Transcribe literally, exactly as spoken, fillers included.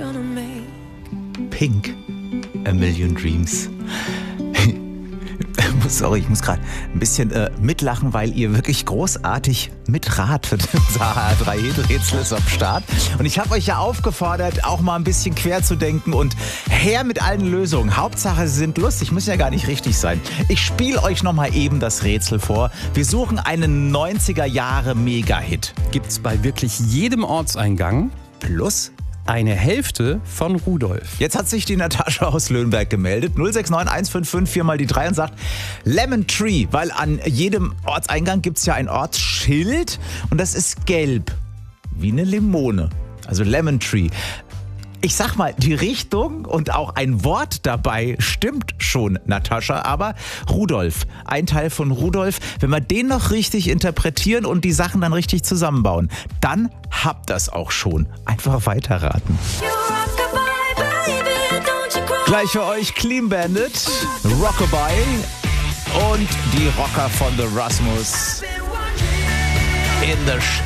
Pink, A Million Dreams. Sorry, ich muss gerade ein bisschen äh, mitlachen, weil ihr wirklich großartig mitratet. Unser H drei Hit-Rätsel ist am Start. Und ich habe euch ja aufgefordert, auch mal ein bisschen quer zu denken und her mit allen Lösungen. Hauptsache, sie sind lustig, müssen ja gar nicht richtig sein. Ich spiele euch nochmal eben das Rätsel vor. Wir suchen einen neunziger Jahre Mega-Hit. Gibt's bei wirklich jedem Ortseingang Plus eine Hälfte von Rudolf. Jetzt hat sich die Natascha aus Löhnberg gemeldet. null sechs neun eins fünf fünf vier mal die drei und sagt Lemon Tree, weil an jedem Ortseingang gibt es ja ein Ortsschild und das ist gelb. Wie eine Limone. Also Lemon Tree. Ich sag mal, die Richtung und auch ein Wort dabei stimmt schon, Natascha, aber Rudolf, ein Teil von Rudolf, wenn wir den noch richtig interpretieren und die Sachen dann richtig zusammenbauen, dann habt das auch schon. Einfach weiterraten. Gleich für euch Clean Bandit, Rockabye und die Rocker von The Rasmus in the